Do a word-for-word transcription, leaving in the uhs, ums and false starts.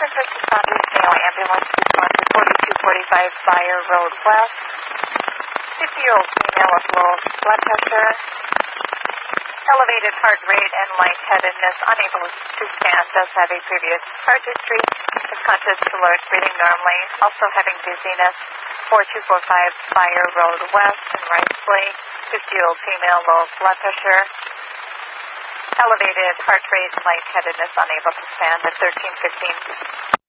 Francisco County Mayo Ambulance response to forty-two forty-five Fire Road West. fifty-year-old female with low blood pressure, elevated heart rate, and lightheadedness, unable to stand, does have a previous heart history, is conscious, alert, breathing normally, also having dizziness. forty-two forty-five Fire Road West in Rice Lake. fifty-year-old female, low blood pressure, elevated heart rate, lightheadedness, unable to stand at thirteen fifteen.